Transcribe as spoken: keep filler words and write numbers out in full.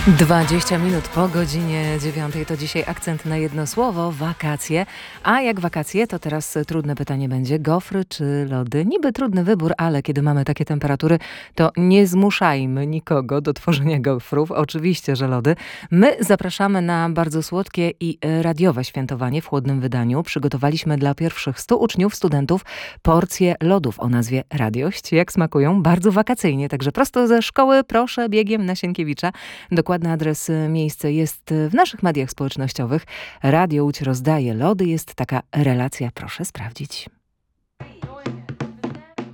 dwadzieścia minut po godzinie dziewiątej to dzisiaj akcent na jedno słowo, wakacje. A jak wakacje, to teraz trudne pytanie będzie, gofry czy lody? Niby trudny wybór, ale kiedy mamy takie temperatury, to nie zmuszajmy nikogo do tworzenia gofrów. Oczywiście, że lody. My zapraszamy na bardzo słodkie i radiowe świętowanie w chłodnym wydaniu. Przygotowaliśmy dla pierwszych stu uczniów, studentów porcje lodów o nazwie Radiość. Jak smakują? Bardzo wakacyjnie, także prosto ze szkoły, proszę, biegiem na Sienkiewicza. Dokładnie adres, miejsce jest w naszych mediach społecznościowych. Radio Łódź rozdaje lody. Jest taka relacja, proszę sprawdzić.